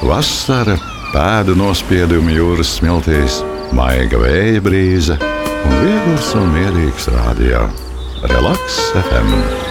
vasara, pēdu nospiedumi jūras smiltīs, maiga vēja brīze un viegls un mierīgs rādio. Relaks FM.